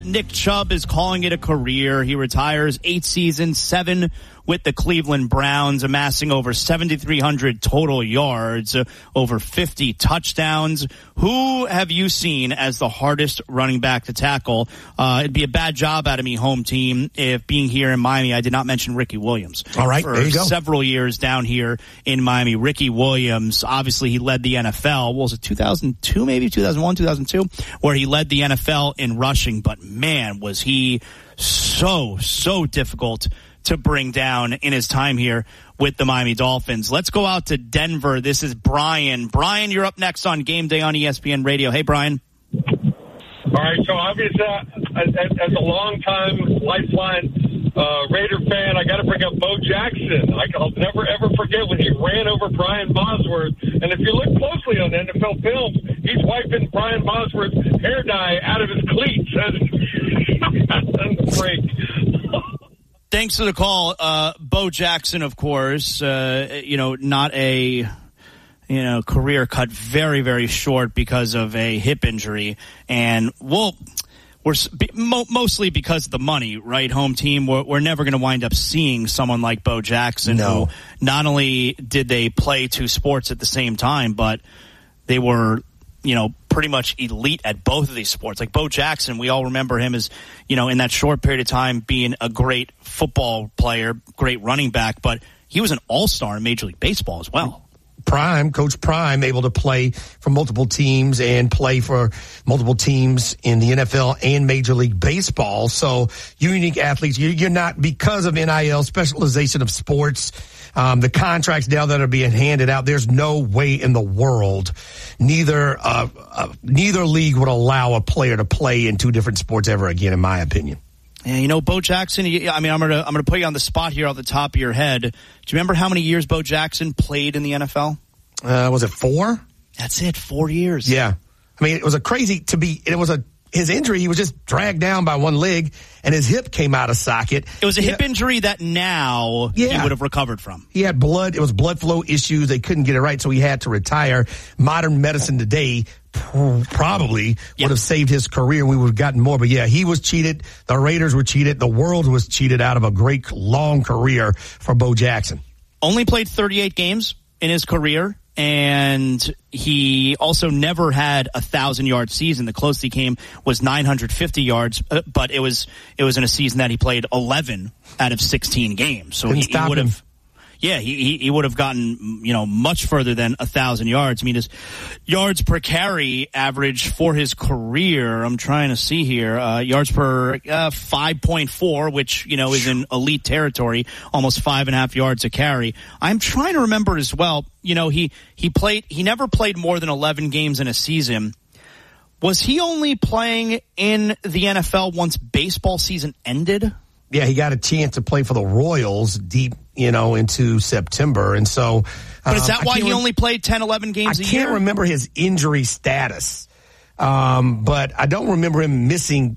Nick Chubb is calling it a career. He retires 8 seasons, 7 with the Cleveland Browns, amassing over 7,300 total yards, over 50 touchdowns. Who have you seen as the hardest running back to tackle? It'd be a bad job out of me, home team, if being here in Miami, I did not mention Ricky Williams. All right, there you go. For several years down here in Miami, Ricky Williams, obviously he led the NFL. What was it, 2002 maybe? 2001, 2002? Where he led the NFL in rushing, but man, was he so difficult to bring down in his time here with the Miami Dolphins. Let's go out to Denver. This is Brian. Brian, you're up next on Game Day on ESPN Radio. Hey, Brian. All right, so obviously, as a long-time lifeline Raider fan, I got to bring up Bo Jackson. I'll never, ever forget when he ran over Brian Bosworth. And if you look closely on NFL films, he's wiping Brian Bosworth's hair dye out of his cleats. That's great. Thanks for the call. Bo Jackson, of course, not a, career cut very, very short because of a hip injury. And mostly because of the money, right? Home team, we're never going to wind up seeing someone like Bo Jackson, who not only did they play 2 sports at the same time, but they were, pretty much elite at both of these sports. Like Bo Jackson, we all remember him as, in that short period of time being a great football player, great running back, but he was an all-star in Major League Baseball as well. Coach Prime, able to play for multiple teams and play for multiple teams in the NFL and Major League Baseball. So unique athletes. You're not, because of NIL, specialization of sports, the contracts now that are being handed out, there's no way in the world neither league would allow a player to play in 2 different sports ever again, in my opinion. Yeah, Bo Jackson, I'm gonna put you on the spot here off the top of your head. Do you remember how many years Bo Jackson played in the NFL? Was it 4? That's it, 4 years. Yeah. I mean, it was his injury, he was just dragged down by one leg, and his hip came out of socket. It was a hip injury that now he would have recovered from. He had blood flow issues. They couldn't get it right, so he had to retire. Modern medicine today probably would have saved his career. We would have gotten more. But, he was cheated. The Raiders were cheated. The world was cheated out of a great long career for Bo Jackson. Only played 38 games in his career. And he also never had a 1,000-yard season. The closest he came was 950 yards, but it was in a season that he played 11 out of 16 games. So he would have, he would have gotten, much further than 1,000 yards. I mean, his yards per carry average for his career, I'm trying to see here, yards per 5.4, which, is in elite territory, almost 5.5 yards a carry. I'm trying to remember as well, he never played more than 11 games in a season. Was he only playing in the NFL once baseball season ended? Yeah, he got a chance to play for the Royals deep, into September. And so, but is that why he only played 10, 11 games a year? I can't remember his injury status. But I don't remember him missing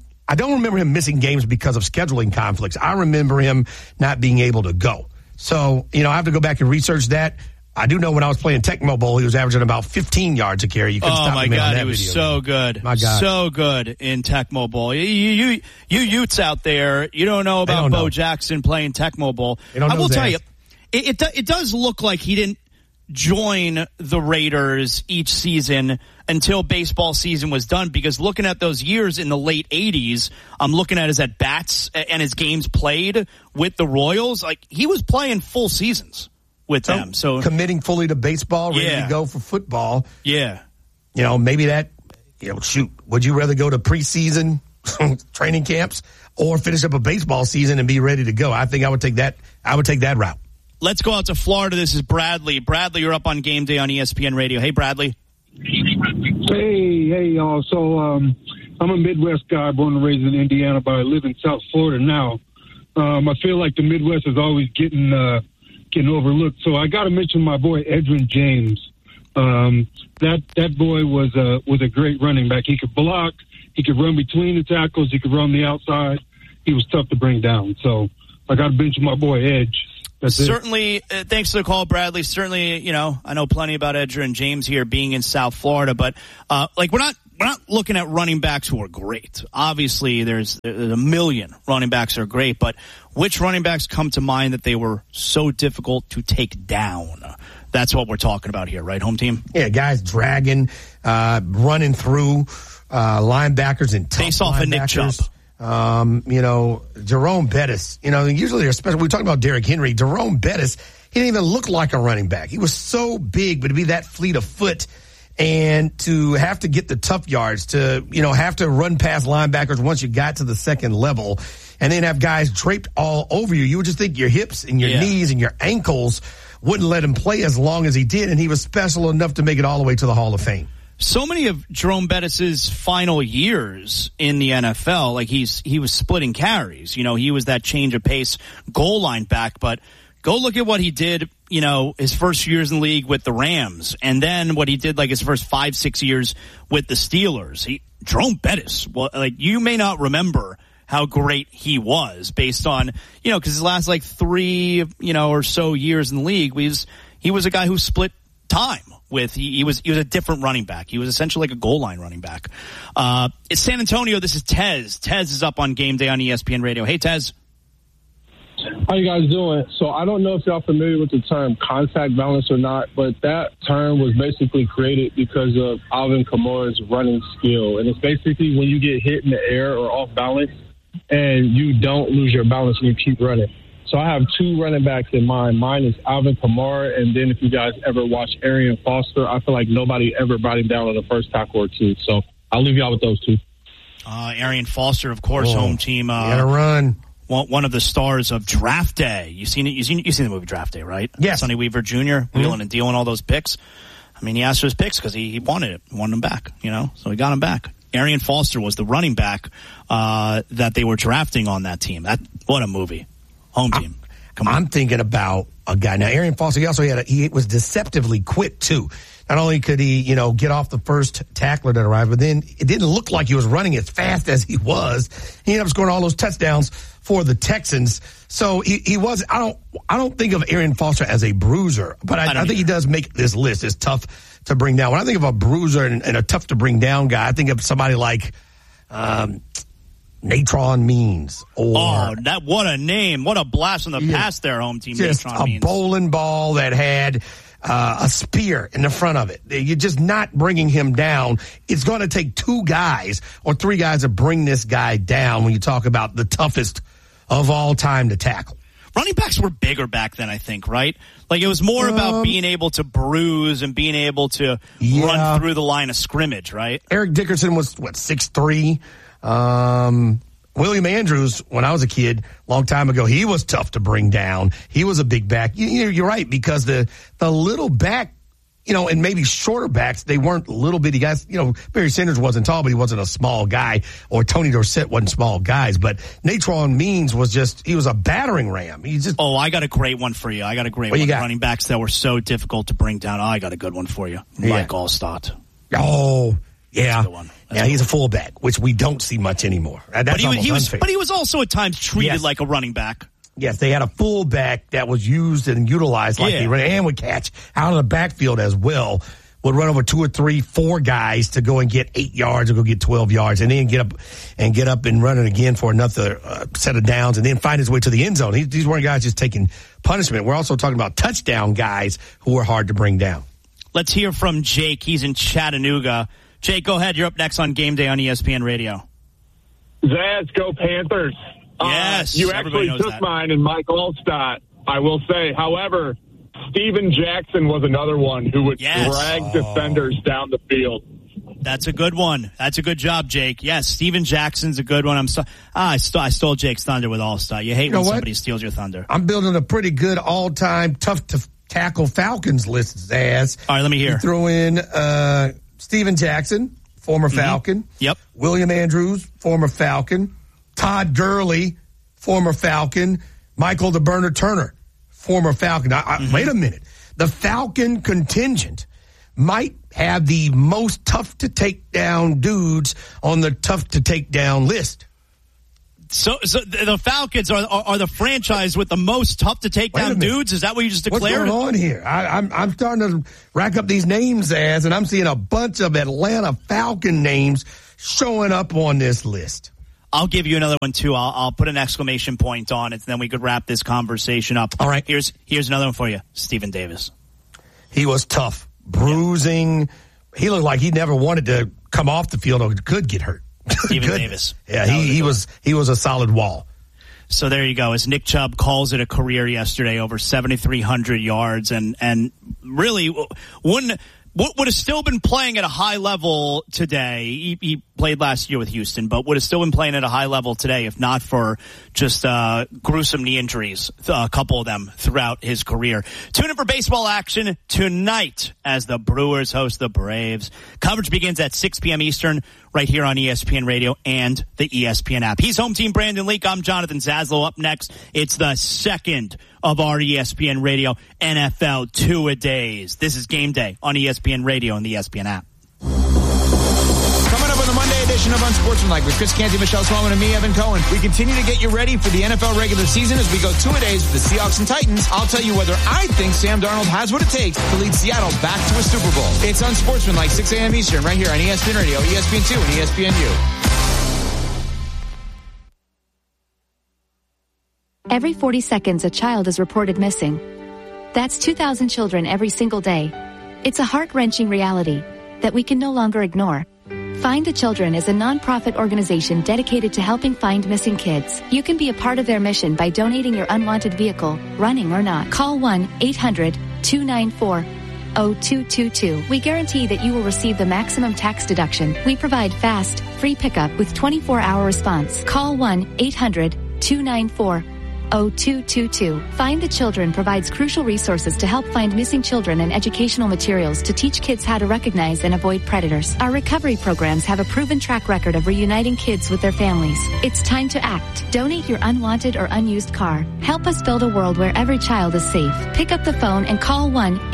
games because of scheduling conflicts. I remember him not being able to go. So, I have to go back and research that. I do know when I was playing Tecmo Bowl, he was averaging about 15 yards a carry. You couldn't stop him on that video. Oh, my God, he was so good. My God. So good in Tecmo Bowl. You Utes out there, you don't know about Bo Jackson playing Tecmo Bowl. I will tell you, it does look like he didn't join the Raiders each season until baseball season was done, because looking at those years in the late 80s, I'm looking at his at-bats and his games played with the Royals. Like, he was playing full seasons with them. So committing fully to baseball, ready to go for football. Yeah. Maybe that, would you rather go to preseason training camps or finish up a baseball season and be ready to go? I think I would take that route. Let's go out to Florida. This is Bradley. Bradley, you're up on Game Day on ESPN Radio. Hey, Bradley. Hey, y'all. So I'm a Midwest guy, born and raised in Indiana, but I live in South Florida now. I feel like the Midwest is always getting overlooked. So I got to mention my boy Edgerrin James. That boy was a great running back. He could block. He could run between the tackles. He could run the outside. He was tough to bring down. So I got to mention my boy Edge. Certainly, thanks for the call, Bradley. Certainly, I know plenty about Edgerrin James here being in South Florida, but we're not looking at running backs who are great. Obviously, there's a million running backs who are great, but which running backs come to mind that they were so difficult to take down? That's what we're talking about here, right, home team? Yeah, guys dragging, running through linebackers and tough face off of Nick Chubb. Jerome Bettis, usually they're special. We're talking about Derrick Henry. Jerome Bettis, he didn't even look like a running back. He was so big, but to be that fleet of foot and to have to get the tough yards, to, have to run past linebackers once you got to the second level, and then have guys draped all over you. You would just think your hips and your knees and your ankles wouldn't let him play as long as he did, and he was special enough to make it all the way to the Hall of Fame. So many of Jerome Bettis's final years in the NFL, he was splitting carries. He was that change of pace goal line back, but go look at what he did, his first years in the league with the Rams, and then what he did his first 5-6 years with the Steelers. Jerome Bettis, you may not remember how great he was based on, because his last 3, or so years in the league, he was a guy who split time with, he was a different running back. He was essentially like a goal line running back. It's San Antonio. This is Tez. Tez is up on Game Day on ESPN Radio. Hey, Tez. How you guys doing? So I don't know if y'all familiar with the term contact balance or not, but that term was basically created because of Alvin Kamara's running skill. And it's basically when you get hit in the air or off balance and you don't lose your balance and you keep running. So I have 2 running backs in mind. Mine is Alvin Kamara, and then if you guys ever watch Arian Foster, I feel like nobody ever brought him down on the first tackle or 2. So I'll leave y'all with those 2. Arian Foster, of course, home team. Gotta run. One of the stars of Draft Day. You've seen the movie Draft Day, right? Yes. Sonny Weaver Jr. Wheeling and dealing all those picks. I mean, he asked for his picks because he wanted it. He wanted them back, so he got them back. Arian Foster was the running back that they were drafting on that team. What a movie. Home team. I'm thinking about a guy. Now, Arian Foster, he was deceptively quick, too. Not only could he, get off the first tackler that arrived, but then it didn't look like he was running as fast as he was. He ended up scoring all those touchdowns for the Texans. So he was, I don't think of Arian Foster as a bruiser, but I think he does make this list. It's tough to bring down. When I think of a bruiser and a tough to bring down guy, I think of somebody like, Natron Means. What a name. What a blast from the past there, home team. Just Natron Means. A bowling ball that had a spear in the front of it. You're just not bringing him down. It's going to take 2 guys or 3 guys to bring this guy down when you talk about the toughest of all time to tackle. Running backs were bigger back then, I think, right? It was more about being able to bruise and being able to run through the line of scrimmage, right? Eric Dickerson was, 6'3"? William Andrews, when I was a kid, long time ago, he was tough to bring down. He was a big back. You're right, because the little back, and maybe shorter backs, they weren't little bitty guys. Barry Sanders wasn't tall, but he wasn't a small guy, or Tony Dorsett wasn't small guys. But Natron Means he was a battering ram. I got a great one for you. I got a great one. Running backs that were so difficult to bring down. I got a good one for you. Mike Allstott. Oh, yeah. He's a fullback, which we don't see much anymore. But he was also at times treated like a running back. Yes, they had a fullback that was used and utilized like he ran and would catch out of the backfield as well. Would run over 2 or 3, 4 guys to go and get 8 yards or go get 12 yards, and then get up and run it again for another set of downs, and then find his way to the end zone. These weren't guys just taking punishment. We're also talking about touchdown guys who were hard to bring down. Let's hear from Jake. He's in Chattanooga. Jake, go ahead. You're up next on Game Day on ESPN Radio. Zaz, go Panthers. Yes. You actually took mine and Mike Allstott, I will say. However, Steven Jackson was another one who would drag defenders down the field. That's a good one. That's a good job, Jake. Yes, Steven Jackson's a good one. I stole Jake's thunder with Allstott. You hate when somebody steals your thunder. I'm building a pretty good all-time tough to tackle Falcons list, Zaz. All right, let me hear. You throw in Steven Jackson, former Falcon. Yep. William Andrews, former Falcon. Todd Gurley, former Falcon. Michael the Burner Turner, former Falcon. Wait a minute. The Falcon contingent might have the most tough to take down dudes on the tough to take down list. So the Falcons are the franchise with the most tough to take down dudes? Is that what you just declared? What's going on here? I'm starting to rack up these names and I'm seeing a bunch of Atlanta Falcon names showing up on this list. I'll give you another one too. I'll put an exclamation point on it, and then we could wrap this conversation up. All right. Here's another one for you. Stephen Davis. He was tough. Bruising. He looked like he never wanted to come off the field or could get hurt. Stephen Davis. Yeah, he was a solid wall. So there you go. As Nick Chubb calls it a career yesterday, over 7,300 yards, and really would have still been playing at a high level today. He played last year with Houston, but would have still been playing at a high level today if not for just gruesome knee injuries, a couple of them throughout his career. Tune in for baseball action tonight as the Brewers host the Braves. Coverage begins at 6 p.m. Eastern right here on ESPN Radio and the ESPN app. He's home team Brandon Leak. I'm Jonathan Zaslow. Up next, it's the second of our ESPN Radio NFL Two-A-Days. This is Game Day on ESPN Radio and the ESPN app. Coming up on the Monday edition of Unsportsmanlike with Chris Canty, Michelle Swellman, and me, Evan Cohen. We continue to get you ready for the NFL regular season as we go two-a-days with the Seahawks and Titans. I'll tell you whether I think Sam Darnold has what it takes to lead Seattle back to a Super Bowl. It's Unsportsmanlike, 6 a.m. Eastern, right here on ESPN Radio, ESPN2, and ESPNU. Every 40 seconds, a child is reported missing. That's 2,000 children every single day. It's a heart-wrenching reality that we can no longer ignore. Find the Children is a non-profit organization dedicated to helping find missing kids. You can be a part of their mission by donating your unwanted vehicle, running or not. Call 1-800-294-0222. We guarantee that you will receive the maximum tax deduction. We provide fast, free pickup with 24-hour response. Call 1-800-294-0222. Find the Children provides crucial resources to help find missing children and educational materials to teach kids how to recognize and avoid predators. Our recovery programs have a proven track record of reuniting kids with their families. It's time to act. Donate your unwanted or unused car. Help us build a world where every child is safe. Pick up the phone and call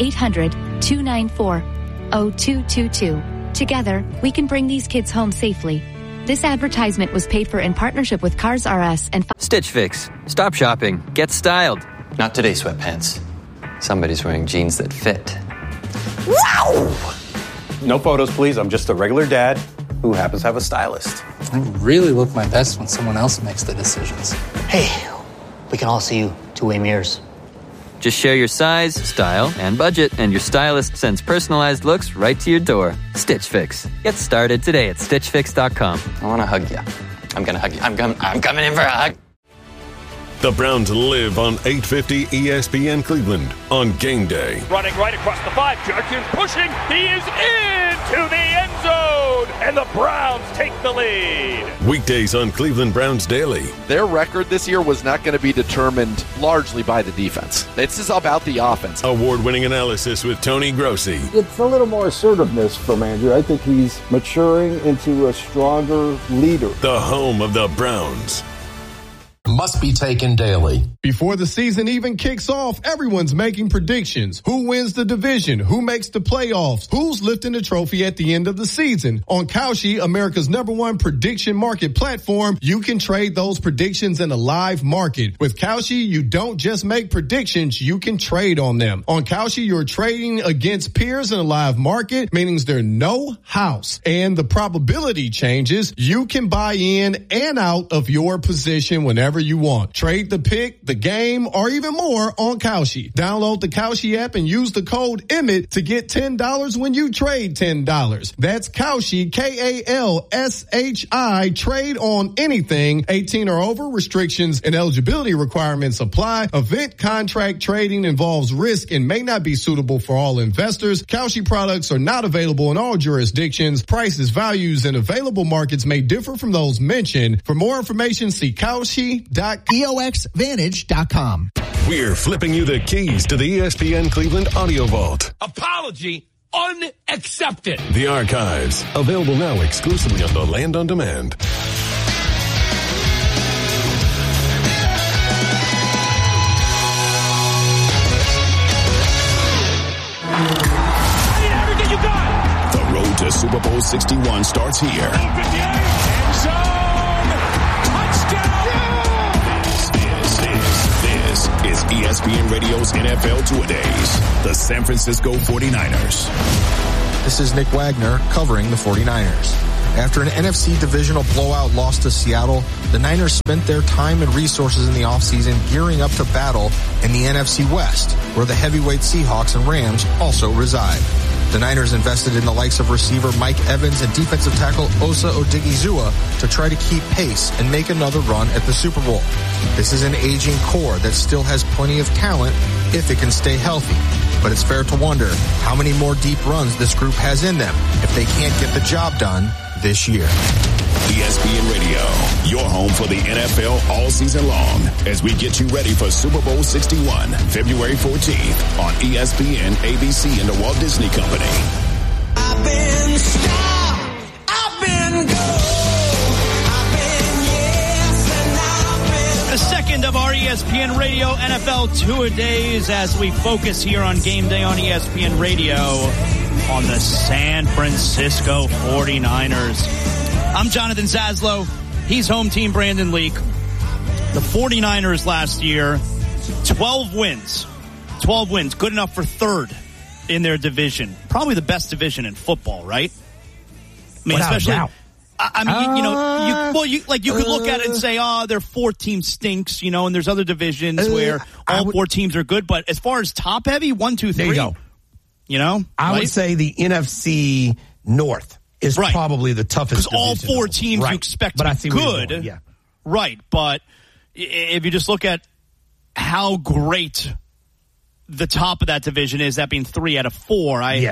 1-800-294-0222. Together, we can bring these kids home safely. This advertisement was paid for in partnership with Cars R Us and Stitch Fix. Stop shopping. Get styled. Not today, sweatpants. Somebody's wearing jeans that fit. Wow! No photos, please. I'm just a regular dad who happens to have a stylist. I really look my best when someone else makes the decisions. Hey, we can all see you two-way mirrors. Just share your size, style, and budget, and your stylist sends personalized looks right to your door. Stitch Fix. Get started today at StitchFix.com. I want to hug you. I'm going to hug you. I'm coming in for a hug. The Browns live on 850 ESPN Cleveland on game day. Running right across the 5. Jerkins pushing. He is into the end zone. And the Browns take the lead. Weekdays on Cleveland Browns Daily. Their record this year was not going to be determined largely by the defense. This is about the offense. Award-winning analysis with Tony Grossi. It's a little more assertiveness from Andrew. I think he's maturing into a stronger leader. The home of the Browns. Must be taken daily. Before the season even kicks off, everyone's making predictions. Who wins the division? Who makes the playoffs? Who's lifting the trophy at the end of the season? On Kalshi, America's #1 prediction market platform, you can trade those predictions in a live market. With Kalshi, you don't just make predictions, you can trade on them. On Kalshi, you're trading against peers in a live market, meaning there's no house. And the probability changes. You can buy in and out of your position whenever you want. Trade the pick, the game, or even more on Kalshi. Download the Kalshi app and use the code EMMET to get $10 when you trade $10. That's Kalshi, Kalshi. Trade on anything. 18 or over. Restrictions and eligibility requirements apply. Event contract trading involves risk and may not be suitable for all investors. Kalshi products are not available in all jurisdictions. Prices, values, and available markets may differ from those mentioned. For more information, see Kalshi.eoxvantage.com. We're flipping you the keys to the ESPN Cleveland Audio Vault. Apology unaccepted. The archives, available now exclusively on the Land on Demand. Everything you got. The road to Super Bowl 61 starts here. Open the end zone. Touchdown. ESPN Radio's NFL Two-A-Days, the San Francisco 49ers. This is Nick Wagner covering the 49ers. After an NFC divisional blowout loss to Seattle, the Niners spent their time and resources in the offseason gearing up to battle in the NFC West, where the heavyweight Seahawks and Rams also reside. The Niners invested in the likes of receiver Mike Evans and defensive tackle Osa Odigizua to try to keep pace and make another run at the Super Bowl. This is an aging core that still has plenty of talent if it can stay healthy. But it's fair to wonder how many more deep runs this group has in them if they can't get the job done this year. ESPN Radio, your home for the NFL all season long, as we get you ready for Super Bowl 61, February 14th on ESPN, ABC, and the Walt Disney Company. I've been stopped, I've been gold, I've been yes, and I've been... The second of our ESPN Radio NFL Two-A-Days as we focus here on Game Day on ESPN Radio on the San Francisco 49ers. I'm Jonathan Zaslow. He's home team Brandon Leak. The 49ers last year, 12 wins. 12 wins, good enough for third in their division. Probably the best division in football, right? I mean, without especially, a doubt. I mean, you could look at it and say, their fourth team stinks, and there's other divisions where all four teams are good. But as far as top heavy, 1, 2, 3, there you go. I would say the NFC North is probably the toughest because all four teams you expect to be good. Yeah. Right. But if you just look at how great the top of that division is, that being 3 out of 4, I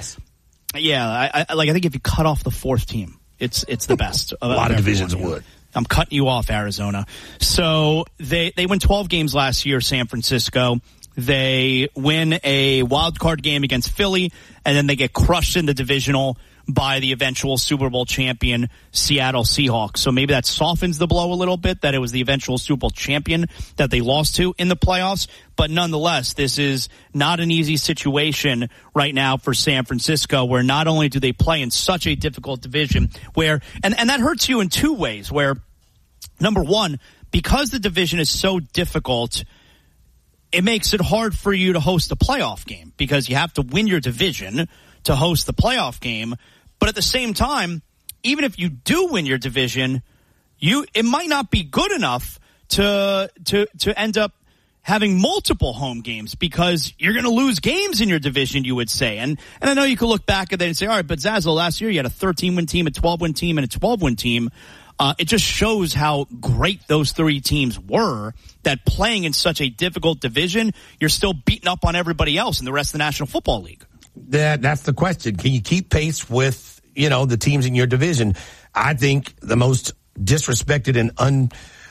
think if you cut off the fourth team, it's the best. A lot of divisions would. I'm cutting you off, Arizona. So they win 12 games last year, San Francisco. They win a wild card game against Philly, and then they get crushed in the divisional by the eventual Super Bowl champion Seattle Seahawks. So maybe that softens the blow a little bit that it was the eventual Super Bowl champion that they lost to in the playoffs. But nonetheless, this is not an easy situation right now for San Francisco, where not only do they play in such a difficult division where, and that hurts you in two ways, where number one, because the division is so difficult, it makes it hard for you to host a playoff game because you have to win your division to host the playoff game. But at the same time, even if you do win your division, it might not be good enough to end up having multiple home games because you're going to lose games in your division, you would say. And I know you could look back at that and say, all right, but Zazzle, last year you had a 13-win team, a 12-win team, and a 12-win team. It just shows how great those three teams were, that playing in such a difficult division, you're still beating up on everybody else in the rest of the National Football League. That's the question. Can you keep pace with, the teams in your division? I think the most disrespected and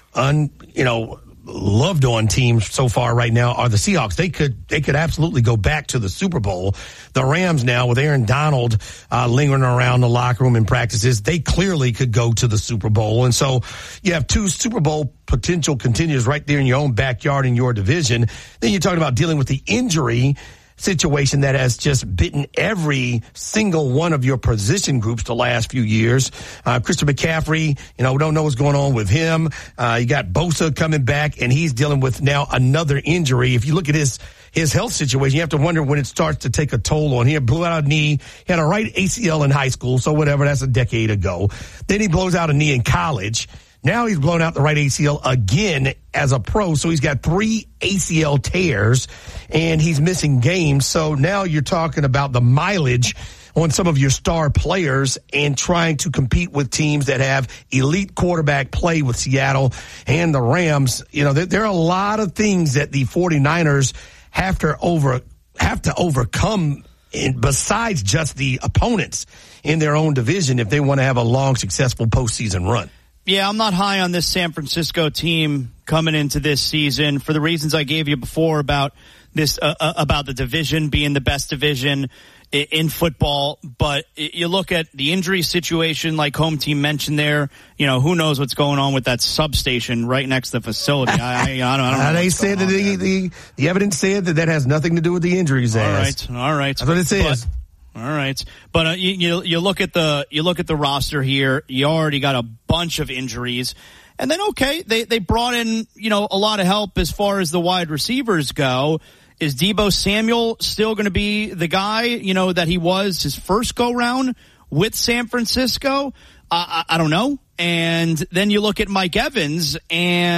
loved on teams so far right now are the Seahawks. They could absolutely go back to the Super Bowl. The Rams now, with Aaron Donald lingering around the locker room in practices, they clearly could go to the Super Bowl. And so you have two Super Bowl potential contenders right there in your own backyard in your division. Then you're talking about dealing with the injury situation that has just bitten every single one of your position groups the last few years. Christian McCaffrey, we don't know what's going on with him. You got Bosa coming back, and he's dealing with now another injury. If you look at his health situation, you have to wonder when it starts to take a toll on him. Blew out a knee. He had a right ACL in high school, so whatever, that's a decade ago. Then he blows out a knee in college. Now he's blown out the right ACL again as a pro, so he's got 3 ACL tears, and he's missing games. So now you're talking about the mileage on some of your star players and trying to compete with teams that have elite quarterback play with Seattle and the Rams. There are a lot of things that the 49ers have to overcome besides just the opponents in their own division if they want to have a long, successful postseason run. Yeah, I'm not high on this San Francisco team coming into this season for the reasons I gave you before about this, about the division being the best division in football. But you look at the injury situation, like home team mentioned there. Who knows what's going on with that substation right next to the facility? I don't know. They said that the evidence said that has nothing to do with the injuries. All right. That's what it says. All right, but you look at the roster here. You already got a bunch of injuries, And then, okay, they brought in, a lot of help as far as the wide receivers go. Is Deebo Samuel still going to be the guy, that he was his first go-round with San Francisco? I don't know. And then you look at Mike Evans, and